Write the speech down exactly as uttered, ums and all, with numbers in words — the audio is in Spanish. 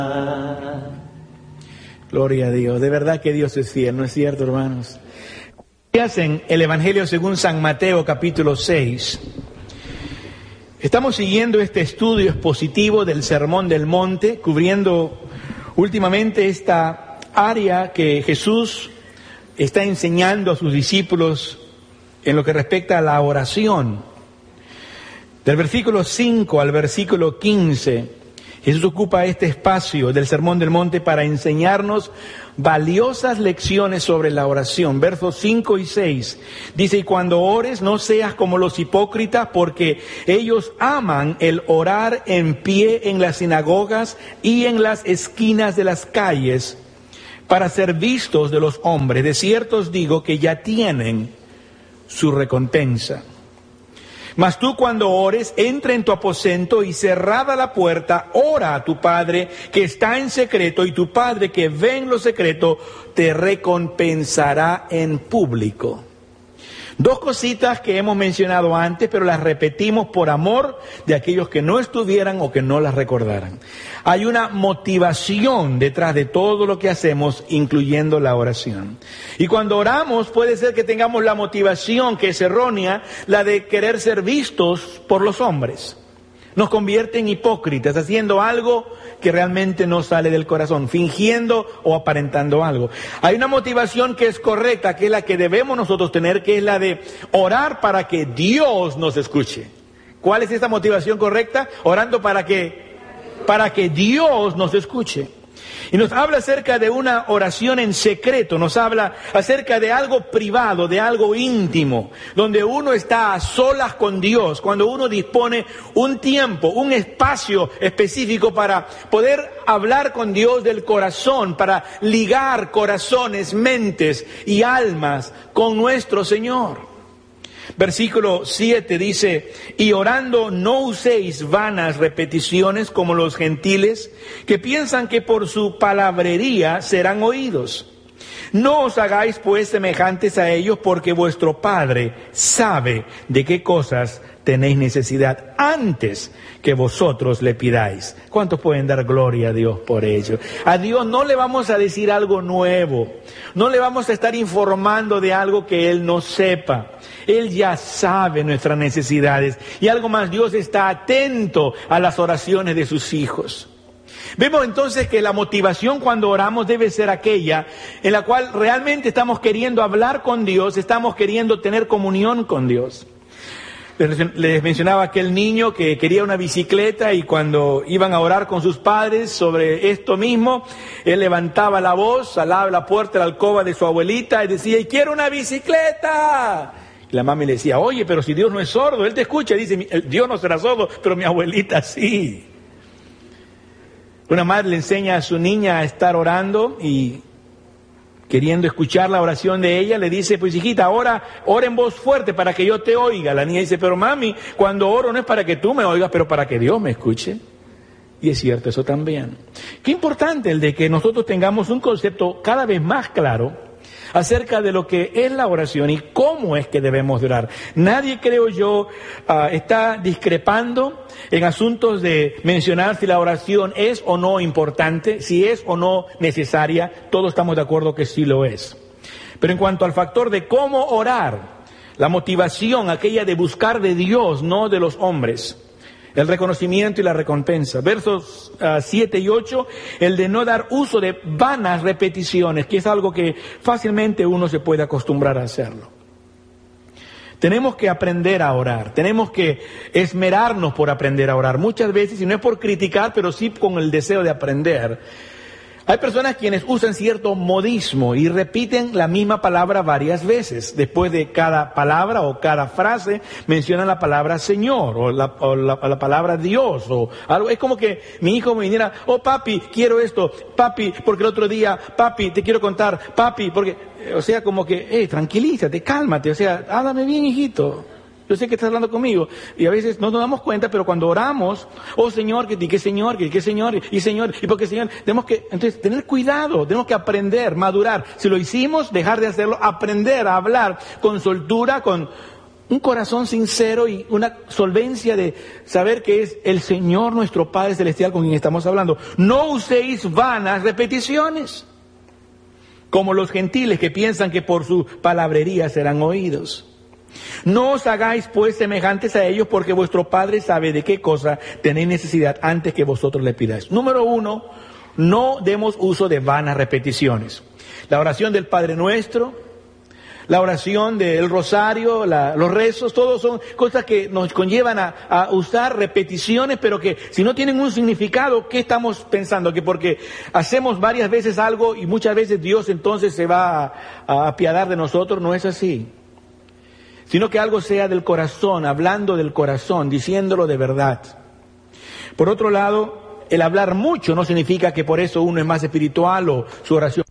Gloria a Dios. De verdad que Dios es fiel, ¿no es cierto, hermanos? En el Evangelio según San Mateo, capítulo seis. Estamos siguiendo este estudio expositivo del Sermón del Monte, cubriendo últimamente esta área que Jesús está enseñando a sus discípulos en lo que respecta a la oración. Del versículo cinco al versículo quince, Jesús ocupa este espacio del Sermón del Monte para enseñarnos valiosas lecciones sobre la oración. Versos cinco y seis dice: y cuando ores no seas como los hipócritas, porque ellos aman el orar en pie en las sinagogas y en las esquinas de las calles para ser vistos de los hombres. De cierto os digo que ya tienen su recompensa. Mas tú cuando ores, entra en tu aposento y cerrada la puerta, ora a tu Padre que está en secreto, y tu Padre que ve en lo secreto te recompensará en público. Dos cositas que hemos mencionado antes, pero las repetimos por amor de aquellos que no estuvieran o que no las recordaran. Hay una motivación detrás de todo lo que hacemos, incluyendo la oración. Y cuando oramos puede ser que tengamos la motivación que es errónea, la de querer ser vistos por los hombres. Nos convierte en hipócritas, haciendo algo que realmente no sale del corazón, fingiendo o aparentando algo. Hay una motivación que es correcta, que es la que debemos nosotros tener, que es la de orar para que Dios nos escuche. ¿Cuál es esta motivación correcta? Orando para que, para que Dios nos escuche. Y nos habla acerca de una oración en secreto, nos habla acerca de algo privado, de algo íntimo, donde uno está a solas con Dios, cuando uno dispone un tiempo, un espacio específico para poder hablar con Dios del corazón, para ligar corazones, mentes y almas con nuestro Señor. Versículo siete dice: y orando no uséis vanas repeticiones como los gentiles, que piensan que por su palabrería serán oídos. No os hagáis pues semejantes a ellos, porque vuestro Padre sabe de qué cosas tenéis necesidad antes que vosotros le pidáis. ¿Cuántos pueden dar gloria a Dios por ello? A Dios no le vamos a decir algo nuevo, no le vamos a estar informando de algo que Él no sepa. Él ya sabe nuestras necesidades, y algo más, Dios está atento a las oraciones de sus hijos. Vemos entonces que la motivación cuando oramos debe ser aquella en la cual realmente estamos queriendo hablar con Dios, estamos queriendo tener comunión con Dios. Les mencionaba aquel niño que quería una bicicleta, y cuando iban a orar con sus padres sobre esto mismo, él levantaba la voz, salaba la puerta de la alcoba de su abuelita y decía: y quiero una bicicleta. Y la mami le decía: oye, pero si Dios no es sordo, Él te escucha. Y dice: Dios no será sordo, pero mi abuelita sí. Una madre le enseña a su niña a estar orando, y queriendo escuchar la oración de ella, le dice: pues hijita, ora, ora en voz fuerte para que yo te oiga. La niña dice: pero mami, cuando oro no es para que tú me oigas, pero para que Dios me escuche. Y es cierto eso también. Qué importante el de que nosotros tengamos un concepto cada vez más claro acerca de lo que es la oración y cómo es que debemos de orar. Nadie, creo yo, uh, está discrepando en asuntos de mencionar si la oración es o no importante, si es o no necesaria. Todos estamos de acuerdo que sí lo es. Pero en cuanto al factor de cómo orar, la motivación, aquella de buscar de Dios, no de los hombres, el reconocimiento y la recompensa. Versos uh, siete y ocho, el de no dar uso de vanas repeticiones, que es algo que fácilmente uno se puede acostumbrar a hacerlo. Tenemos que aprender a orar, tenemos que esmerarnos por aprender a orar. Muchas veces, y no es por criticar, pero sí con el deseo de aprender. Hay personas quienes usan cierto modismo y repiten la misma palabra varias veces. Después de cada palabra o cada frase mencionan la palabra Señor o la, o la, o la palabra Dios o algo. Es como que mi hijo me viniera: oh papi, quiero esto, papi, porque el otro día, papi, te quiero contar, papi, porque, o sea, como que, hey, tranquilízate, cálmate, o sea, háblame bien, hijito. Yo sé que estás hablando conmigo, y a veces no nos damos cuenta, pero cuando oramos: oh Señor, que qué Señor, que qué Señor, y Señor, y porque Señor, tenemos que, entonces, tener cuidado, tenemos que aprender, madurar. Si lo hicimos, dejar de hacerlo, aprender a hablar con soltura, con un corazón sincero y una solvencia de saber que es el Señor nuestro Padre Celestial con quien estamos hablando. No uséis vanas repeticiones, como los gentiles que piensan que por su palabrería serán oídos. No os hagáis pues semejantes a ellos, porque vuestro Padre sabe de qué cosa tenéis necesidad antes que vosotros le pidáis. Número uno, no demos uso de vanas repeticiones. La oración del Padre Nuestro, la oración del rosario, la, los rezos, todos son cosas que nos conllevan a, a usar repeticiones, pero que si no tienen un significado, ¿qué estamos pensando? Que porque hacemos varias veces algo y muchas veces Dios entonces se va a, a apiadar de nosotros, no es así. Sino que algo sea del corazón, hablando del corazón, diciéndolo de verdad. Por otro lado, el hablar mucho no significa que por eso uno es más espiritual o su oración